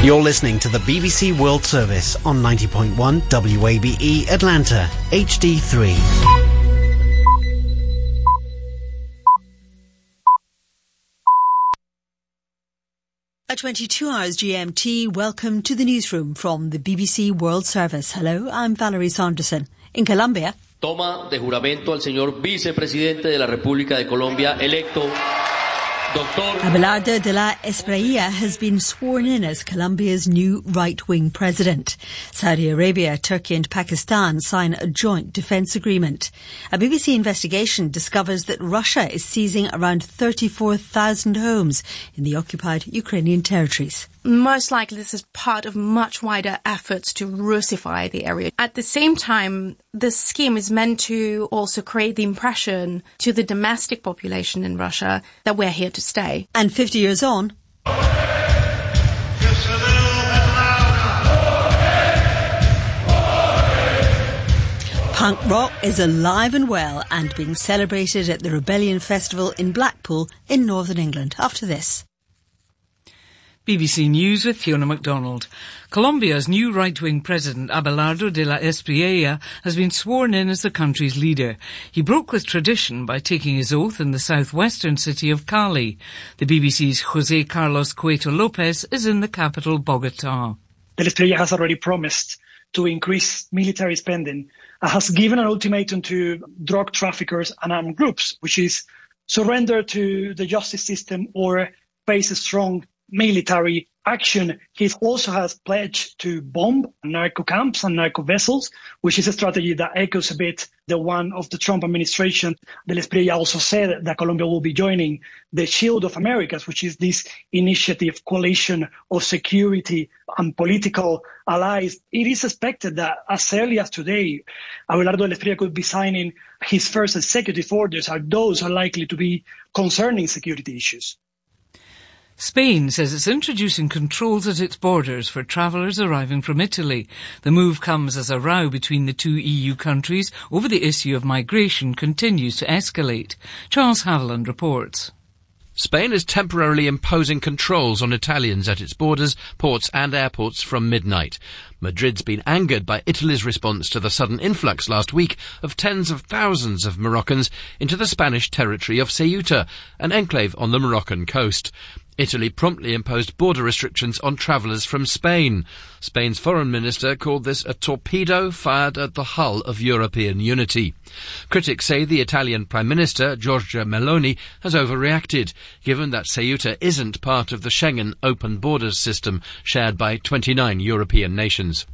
You're listening to the BBC World Service on 90.1 WABE Atlanta, HD3. At 22 hours GMT, welcome to the newsroom from the BBC World Service. Hello, I'm Valerie Saunderson. In Colombia, toma de juramento al señor vicepresidente de la República de Colombia electo, Dr. Abelardo de la Espriella has been sworn in as Colombia's new right-wing president. Saudi Arabia, Turkey and Pakistan sign a joint defence agreement. A BBC investigation discovers that Russia is seizing around 34,000 homes in the occupied Ukrainian territories. Most likely this is part of much wider efforts to Russify the area. At the same time, this scheme is meant to also create the impression to the domestic population in Russia that we're here to stay. And 50 years on, punk rock is alive and well and being celebrated at the Rebellion Festival in Blackpool in northern England. After this. BBC News with Fiona MacDonald. Colombia's new right-wing president, Abelardo de la Espriella, has been sworn in as the country's leader. He broke with tradition by taking his oath in the southwestern city of Cali. The BBC's José Carlos Cueto Lopez is in the capital, Bogotá. De la Espriella has already promised to increase military spending and has given an ultimatum to drug traffickers and armed groups, which is surrender to the justice system or face a strong military action. He also has pledged to bomb narco camps and narco vessels, which is a strategy that echoes a bit the one of the Trump administration. De la Espriella also said that Colombia will be joining the Shield of Americas, which is this initiative, coalition of security and political allies. It is expected that as early as today, Abelardo de la Espriella could be signing his first executive orders, and those are likely to be concerning security issues. Spain says it's introducing controls at its borders for travellers arriving from Italy. The move comes as a row between the two EU countries over the issue of migration continues to escalate. Charles Haviland reports. Spain is temporarily imposing controls on Italians at its borders, ports and airports from midnight. Madrid's been angered by Italy's response to the sudden influx last week of tens of thousands of Moroccans into the Spanish territory of Ceuta, an enclave on the Moroccan coast. Italy promptly imposed border restrictions on travellers from Spain. Spain's foreign minister called this a torpedo fired at the hull of European unity. Critics say the Italian Prime Minister, Giorgia Meloni, has overreacted, given that Ceuta isn't part of the Schengen open borders system shared by 29 European nations.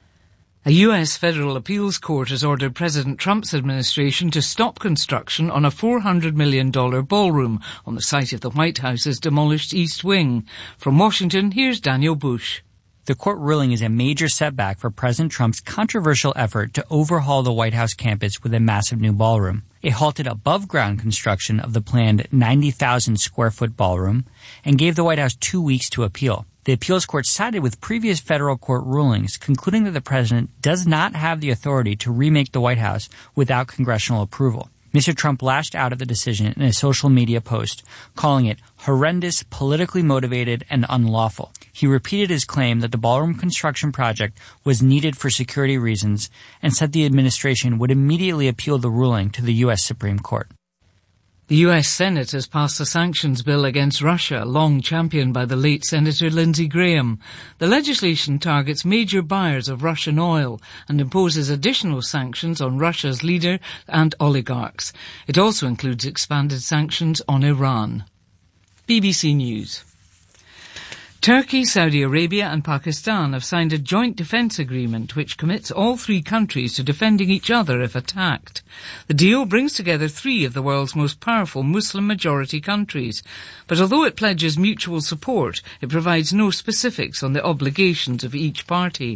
A US federal appeals court has ordered President Trump's administration to stop construction on a $400 million ballroom on the site of the White House's demolished East Wing. From Washington, here's Daniel Bush. The court ruling is a major setback for President Trump's controversial effort to overhaul the White House campus with a massive new ballroom. It halted above-ground construction of the planned 90,000-square-foot ballroom and gave the White House 2 weeks to appeal. The appeals court sided with previous federal court rulings, concluding that the president does not have the authority to remake the White House without congressional approval. Mr. Trump lashed out at the decision in a social media post, calling it horrendous, politically motivated, and unlawful. He repeated his claim that the ballroom construction project was needed for security reasons and said the administration would immediately appeal the ruling to the U.S. Supreme Court. The US Senate has passed a sanctions bill against Russia, long championed by the late Senator Lindsey Graham. The legislation targets major buyers of Russian oil and imposes additional sanctions on Russia's leader and oligarchs. It also includes expanded sanctions on Iran. BBC News. Turkey, Saudi Arabia and Pakistan have signed a joint defence agreement which commits all three countries to defending each other if attacked. The deal brings together three of the world's most powerful Muslim-majority countries, but although it pledges mutual support, it provides no specifics on the obligations of each party.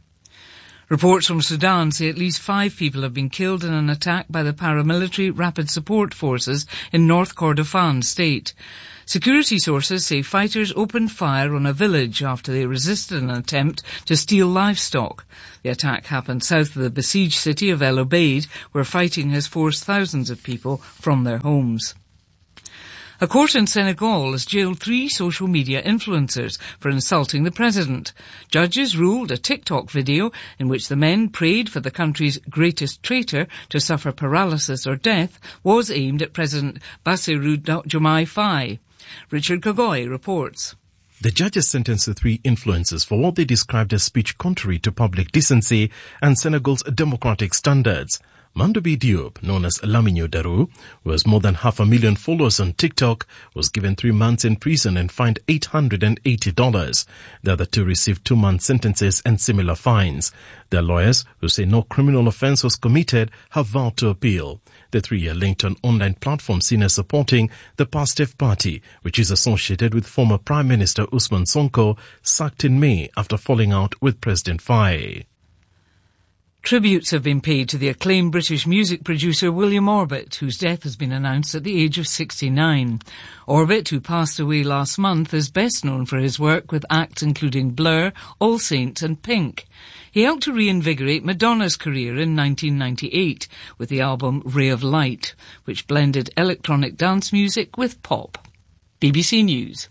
Reports from Sudan say at least 5 people have been killed in an attack by the paramilitary Rapid Support Forces in North Kordofan state. Security sources say fighters opened fire on a village after they resisted an attempt to steal livestock. The attack happened south of the besieged city of El Obeid, where fighting has forced thousands of people from their homes. A court in Senegal has jailed 3 social media influencers for insulting the president. Judges ruled a TikTok video in which the men prayed for the country's greatest traitor to suffer paralysis or death was aimed at President Bassirou Diomaye Faye. Richard Kagoy reports. The judges sentenced the 3 influencers for what they described as speech contrary to public decency and Senegal's democratic standards. Mandobi Diop, known as Lamine Daru, who has more than 500,000 followers on TikTok, was given 3 months in prison and fined $880. The other 2 received 2-month sentences and similar fines. Their lawyers, who say no criminal offense was committed, have vowed to appeal. The 3 are linked to an online platform seen as supporting the PASTEF party, which is associated with former Prime Minister Ousmane Sonko, sacked in May after falling out with President Faye. Tributes have been paid to the acclaimed British music producer William Orbit, whose death has been announced at the age of 69. Orbit, who passed away last month, is best known for his work with acts including Blur, All Saints and Pink. He helped to reinvigorate Madonna's career in 1998 with the album Ray of Light, which blended electronic dance music with pop. BBC News.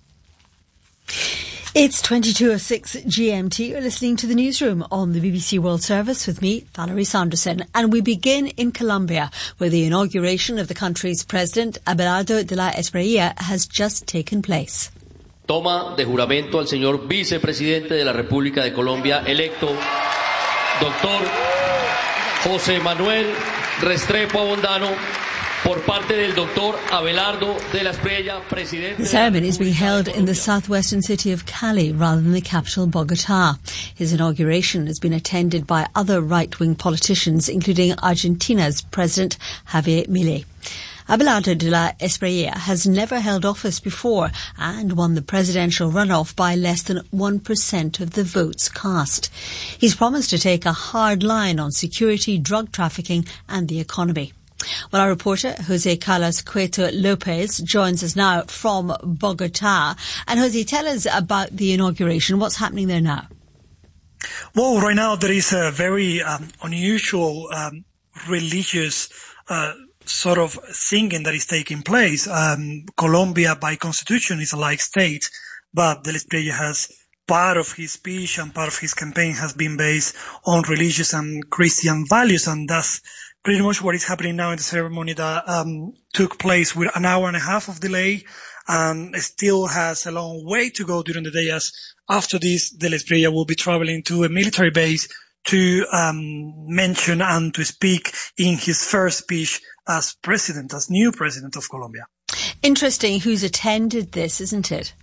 It's 22:06 GMT. You're listening to the newsroom on the BBC World Service with me, Valerie Sanderson. And we begin in Colombia, where the inauguration of the country's president, Abelardo de la Espriella, has just taken place. Toma de juramento al señor vicepresidente de la República de Colombia electo, doctor José Manuel Restrepo Abondano, por parte del doctor Abelardo de la Espriella, presidente. The ceremony is being held in the southwestern city of Cali rather than the capital Bogotá. His inauguration has been attended by other right-wing politicians, including Argentina's President Javier Milei. Abelardo de la Espriella has never held office before and won the presidential runoff by less than 1% of the votes cast. He's promised to take a hard line on security, drug trafficking and the economy. Well, our reporter, Jose Carlos Cueto Lopez, joins us now from Bogotá. And Jose, tell us about the inauguration. What's happening there now? Well, right now there is a very unusual religious sort of singing that is taking place. Colombia, by constitution, is a laic state, but de la Espriella has part of his speech and part of his campaign has been based on religious and Christian values, and that's pretty much what is happening now in the ceremony that took place with an hour and a half of delay and still has a long way to go during the day, as after this, de la Espriella will be traveling to a military base to mention and to speak in his first speech as president, as new president of Colombia. Interesting who's attended this, isn't it?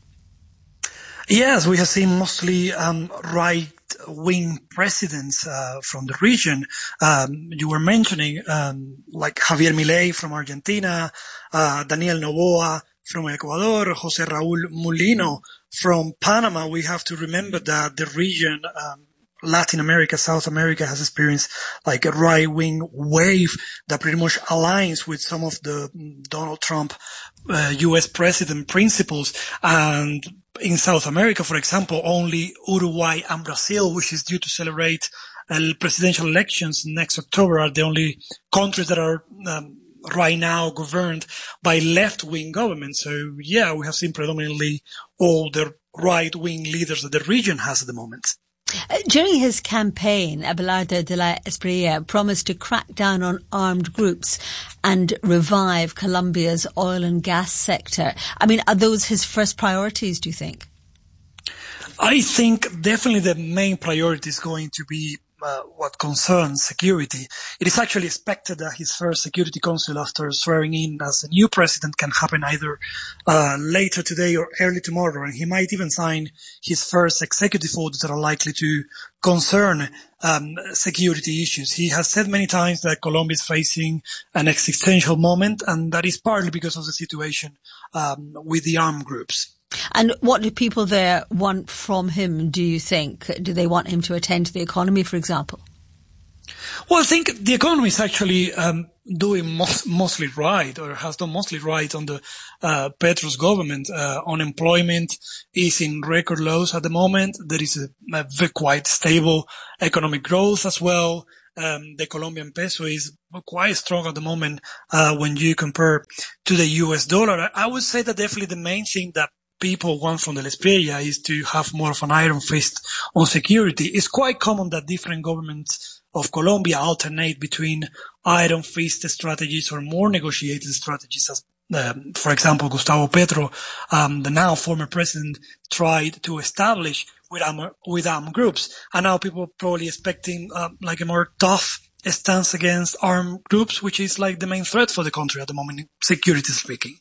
Yes, we have seen mostly right-wing presidents from the region. You were mentioning like Javier Milei from Argentina, Daniel Noboa from Ecuador, José Raúl Mulino from Panama. We have to remember that the region, Latin America, South America, has experienced like a right-wing wave that pretty much aligns with some of the Donald Trump U.S. president principles. And in South America, for example, only Uruguay and Brazil, which is due to celebrate presidential elections next October, are the only countries that are right now governed by left-wing governments. So, yeah, we have seen predominantly all the right-wing leaders that the region has at the moment. During his campaign, Abelardo de la Espriella promised to crack down on armed groups and revive Colombia's oil and gas sector. I mean, are those his first priorities, do you think? I think definitely the main priority is going to be what concerns security. It is actually expected that his first Security Council after swearing in as a new president can happen either later today or early tomorrow, and he might even sign his first executive orders that are likely to concern security issues. He has said many times that Colombia is facing an existential moment, and that is partly because of the situation with the armed groups. And what do people there want from him, do you think? Do they want him to attend to the economy, for example? Well, I think the economy is actually doing mostly right, or has done mostly right on the Petro's government. Unemployment is in record lows at the moment. There is a quite stable economic growth as well. the Colombian peso is quite strong at the moment when you compare to the US dollar. I would say that definitely the main thing that people want from the Espriella is to have more of an iron fist on security. It's quite common that different governments of Colombia alternate between iron fist strategies or more negotiated strategies. As, for example, Gustavo Petro, the now former president, tried to establish with armed groups. And now people are probably expecting like a more tough stance against armed groups, which is like the main threat for the country at the moment, security speaking.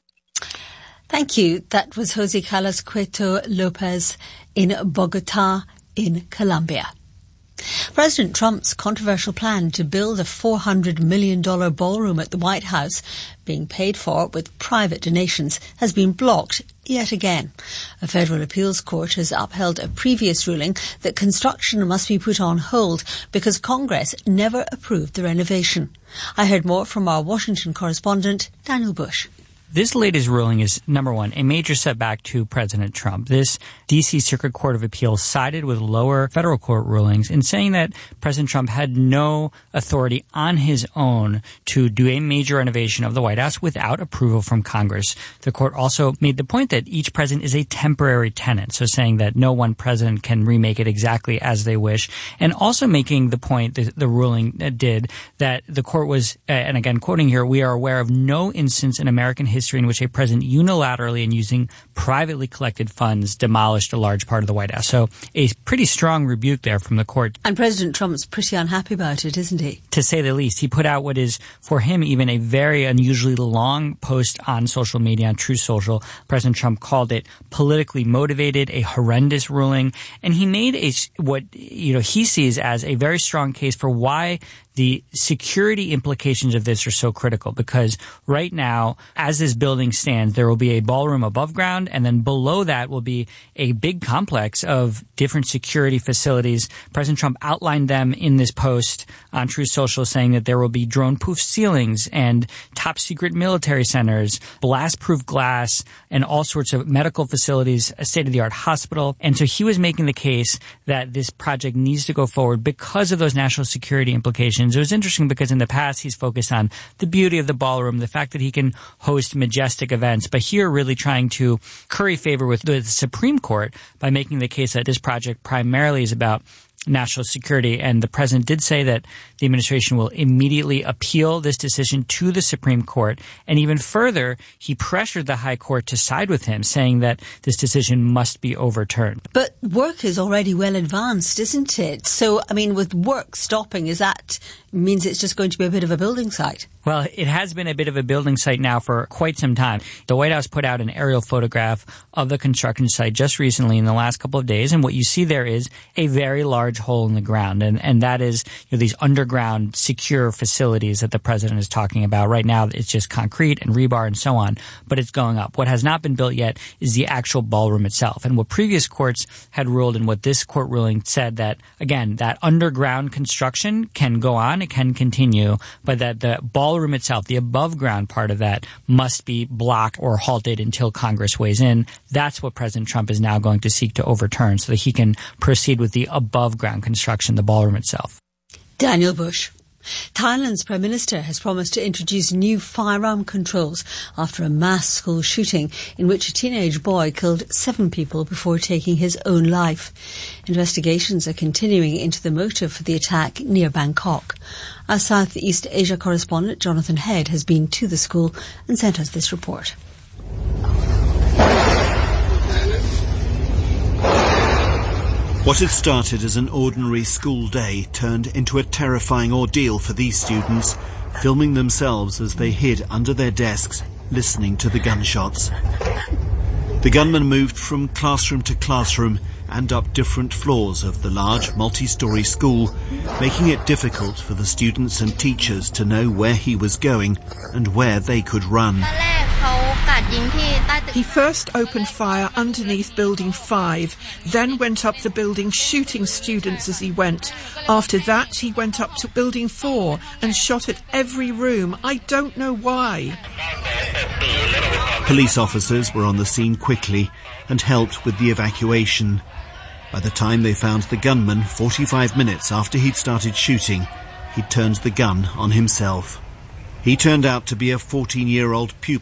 Thank you. That was Jose Carlos Cueto Lopez in Bogota in Colombia. President Trump's controversial plan to build a $400 million ballroom at the White House, being paid for with private donations, has been blocked yet again. A federal appeals court has upheld a previous ruling that construction must be put on hold because Congress never approved the renovation. I heard more from our Washington correspondent, Daniel Bush. This latest ruling is, number one, a major setback to President Trump. This D.C. Circuit Court of Appeals sided with lower federal court rulings in saying that President Trump had no authority on his own to do a major renovation of the White House without approval from Congress. The court also made the point that each president is a temporary tenant, so saying that no one president can remake it exactly as they wish, and also making the point, the ruling did, that the court was, and again quoting here, we are aware of no instance in American history in which a president unilaterally and using privately collected funds demolished a large part of the White House. So a pretty strong rebuke there from the court. And President Trump's pretty unhappy about it, isn't he? To say the least. He put out what is, for him, even a very unusually long post on social media, on Truth Social. President Trump called it politically motivated, a horrendous ruling, and he made what he sees as a very strong case for why the security implications of this are so critical, because right now, as this building stands, there will be a ballroom above ground, and then below that will be a big complex of different security facilities. President Trump outlined them in this post on Truth Social, saying that there will be drone-proof ceilings and top-secret military centers, blast-proof glass, and all sorts of medical facilities, a state-of-the-art hospital. And so he was making the case that this project needs to go forward because of those national security implications. It was interesting because in the past he's focused on the beauty of the ballroom, the fact that he can host majestic events, but here really trying to curry favor with the Supreme Court by making the case that this project primarily is about national security. And the president did say that the administration will immediately appeal this decision to the Supreme Court. And even further, he pressured the High Court to side with him, saying that this decision must be overturned. But work is already well advanced, isn't it? So, I mean, with work stopping, means it's just going to be a bit of a building site? Well, it has been a bit of a building site now for quite some time. The White House put out an aerial photograph of the construction site just recently in the last couple of days, and what you see there is a very large hole in the ground, and that is these underground secure facilities that the president is talking about. Right now, it's just concrete and rebar and so on, but it's going up. What has not been built yet is the actual ballroom itself, and what previous courts had ruled and what this court ruling said that, again, that underground construction can go on, it can continue, but that the ballroom itself, the above ground part of that, must be blocked or halted until Congress weighs in. That's what President Trump is now going to seek to overturn so that he can proceed with the above ground construction, the ballroom itself. Daniel Bush. Thailand's Prime Minister has promised to introduce new firearm controls after a mass school shooting in which a teenage boy killed 7 people before taking his own life. Investigations are continuing into the motive for the attack near Bangkok. Our Southeast Asia correspondent Jonathan Head has been to the school and sent us this report. What had started as an ordinary school day turned into a terrifying ordeal for these students, filming themselves as they hid under their desks, listening to the gunshots. The gunmen moved from classroom to classroom and up different floors of the large multi-storey school, making it difficult for the students and teachers to know where he was going and where they could run. He first opened fire underneath Building 5, then went up the building shooting students as he went. After that, he went up to Building 4 and shot at every room. I don't know why. Police officers were on the scene quickly and helped with the evacuation. By the time they found the gunman, 45 minutes after he'd started shooting, he turned the gun on himself. He turned out to be a 14-year-old pupil